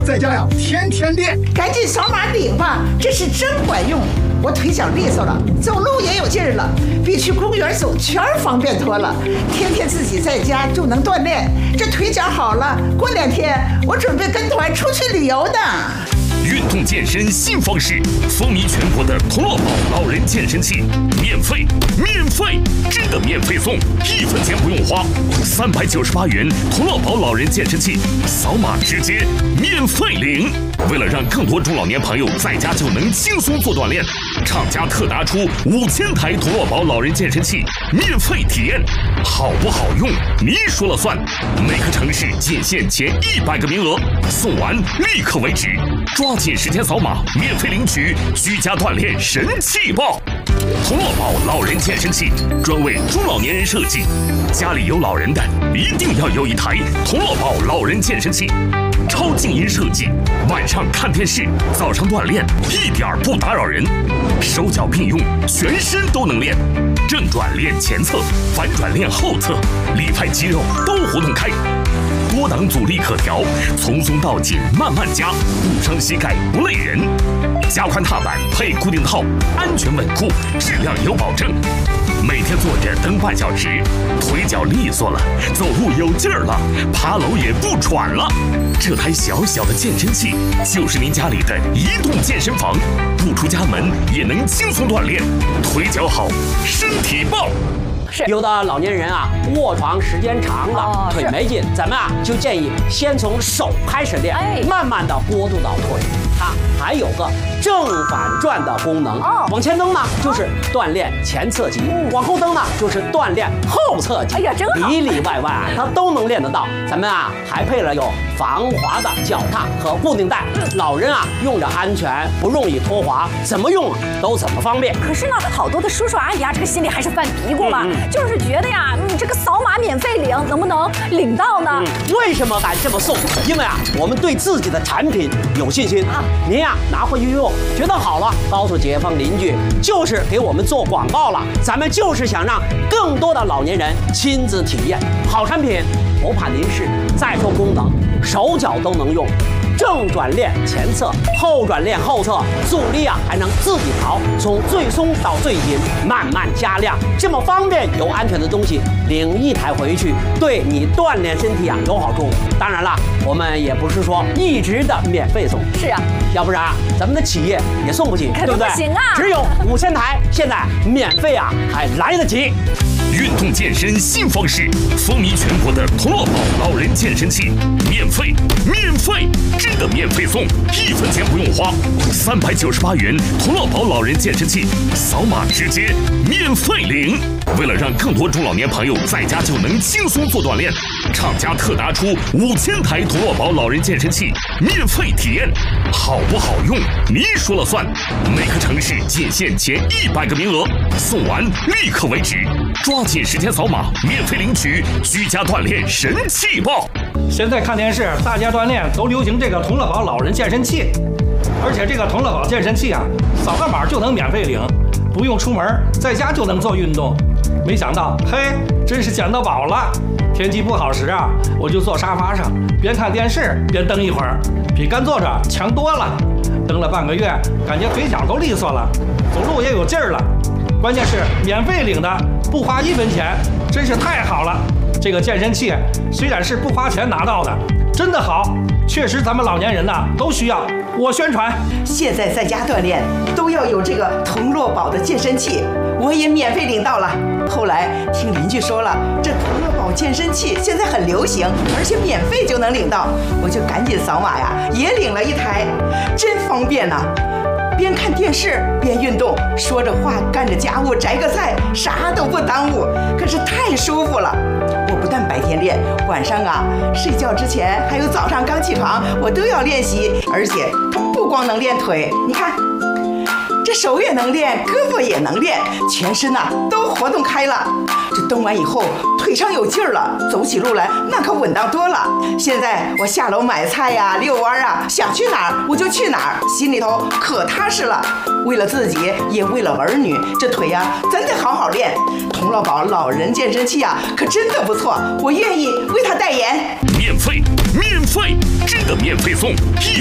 在家呀，天天练， 赶紧扫码领吧，这是真管用。我腿脚利索了，走路也有劲儿了，比去公园走圈方便多了。天天自己在家就能锻炼，这腿脚好了，过2天我准备跟团出去旅游呢。 运动健身新方式，风靡全国的童乐宝老人健身器，免费，真的免费送，1分钱不用花，398元童乐宝老人健身器，扫码直接免费领。为了让更多中老年朋友在家就能轻松做锻炼，厂家特拿出5000台童乐宝老人健身器免费体验，好不好用你说了算。每个城市仅限前100个名额，送完立刻为止，抓紧时间扫码免费领取居家锻炼神器报。童乐宝老人健身器专为中老年人设计，家里有老人的一定要有一台童乐宝老人健身器，超静音设计，晚上看电视，早上锻炼一点不打扰人，手脚并用，全身都能练，正转练前侧，反转练后侧，里派肌肉都活动开，多档阻力可调，从松到紧慢慢加，不伤膝盖不累人，加宽踏板配固定套，安全稳固，质量有保证。每天坐着蹬半小时，腿脚利索了，走路有劲儿了，爬楼也不喘了。这台小小的健身器就是您家里的移动健身房，不出家门也能轻松锻炼，腿脚好，身体棒。 有的老年人啊，卧床时间长了，腿没劲，咱们啊就建议先从手开始练，慢慢的过渡到腿。它还有个正反转的功能，往前蹬呢就是锻炼前侧肌，往后蹬呢就是锻炼后侧肌。哎呀，真好，里里外外啊它都能练得到。咱们啊还配了有防滑的脚踏和固定带，老人啊用着安全，不容易脱滑，怎么用都怎么方便。 可是呢，好多的叔叔阿姨啊，这个心里还是犯嘀咕嘛，就是觉得呀，你这个扫码免费领，能不能领到呢？ 为什么敢这么送？因为啊，我们对自己的产品有信心啊。您呀拿回去用，觉得好了，告诉街坊邻居，就是给我们做广告了。咱们就是想让更多的老年人亲自体验好产品，不怕您是再说功能，手脚都能用。正转练前侧，后转练后侧，阻力啊还能自己调，从最松到最紧，慢慢加量，这么方便又安全的东西，领1台回去，对你锻炼身体啊有好处。当然了，我们也不是说一直的免费送， 是啊， 要不然咱们的企业也送不起，对不对？ 不行啊， 只有5000台，现在免费啊还来得及。 运动健身新方式，风靡全国的童乐宝老人健身器，免费，真的免费送，1分钱不用花，398元童乐宝老人健身器，扫码直接免费领。为了让更多中老年朋友在家就能轻松做锻炼，厂家特拿出5000台童乐宝老人健身器免费体验，好不好用你说了算。每个城市仅限前100个名额，送完立刻为止，抓紧时间扫码免费领取居家锻炼神器报。 现在看电视，大家锻炼都流行这个童乐宝老人健身器，而且这个童乐宝健身器啊，扫个码就能免费领，不用出门，在家就能做运动。没想到，嘿，真是捡到宝了！天气不好时啊，我就坐沙发上，边看电视边蹬一会儿，比干坐着强多了。蹬了半个月，感觉腿脚都利索了，走路也有劲儿了。关键是免费领的，不花1分钱，真是太好了。这个健身器虽然是不花钱拿到的，真的好，确实咱们老年人呐都需要。我宣传， 现在在家锻炼都要有这个童乐宝的健身器，我也免费领到了。后来听邻居说了，这童乐宝健身器现在很流行，而且免费就能领到，我就赶紧扫码呀，也领了1台，真方便呐。边看电视边运动，说着话干着家务，摘个菜，啥都不耽误，可是太舒服了。我不但白天练，晚上啊睡觉之前还有早上刚起床，我都要练习，而且不光能练腿，你看这这手也能练，胳膊也能练，全身呐都活动开了。这蹬完以后，腿上有劲儿了，走起路来那可稳当多了。现在我下楼买菜呀、遛弯啊，想去哪儿我就去哪儿，心里头可踏实了。为了自己，也为了儿女，这腿呀真得好好练。童乐宝老人健身器啊，可真的不错，我愿意为他代言。 免费，真的免费送